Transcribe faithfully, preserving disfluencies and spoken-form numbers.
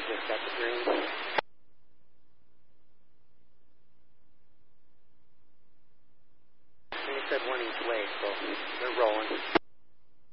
just got the green. They said one each way, so they're rolling.